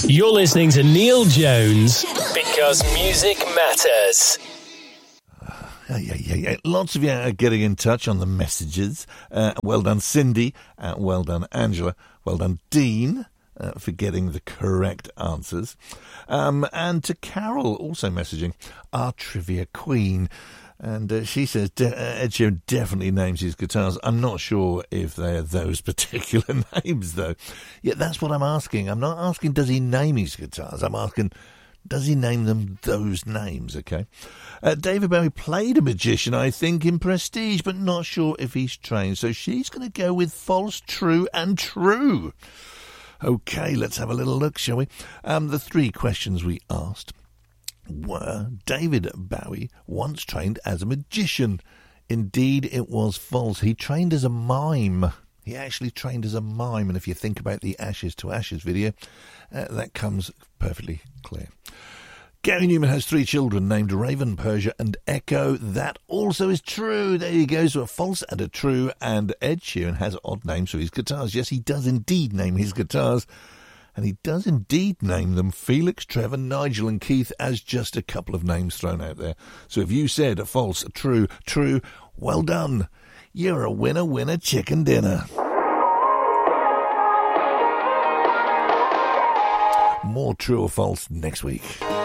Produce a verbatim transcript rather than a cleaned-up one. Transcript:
You're listening to Neil Jones because music matters. Yeah, yeah, yeah, yeah. Lots of you are getting in touch on the messages. Uh, well done, Cindy. Uh, well done, Angela. Well done, Dean, uh, for getting the correct answers. Um, and to Carol, also messaging, our trivia queen. And uh, she says De- uh, Ed Sheeran definitely names his guitars. I'm not sure if they are those particular names, though. Yeah, that's what I'm asking. I'm not asking does he name his guitars. I'm asking does he name them those names, okay? Uh, David Bowie played a magician, I think, in Prestige, but not sure if he's trained. So she's going to go with false, true, and true. Okay, let's have a little look, shall we? Um, the three questions we asked were, David Bowie once trained as a magician. Indeed, it was false. He trained as a mime. He actually trained as a mime, and if you think about the Ashes to Ashes video, uh, that comes perfectly clear. Gary Newman has three children named Raven, Persia and Echo. That also is true. There you go. So a false and a true. And Ed Sheeran has odd names for his guitars. Yes, he does indeed name his guitars. And he does indeed name them Felix, Trevor, Nigel and Keith as just a couple of names thrown out there. So if you said a false, a true, true, well done. You're a winner, winner, chicken dinner. More true or false next week.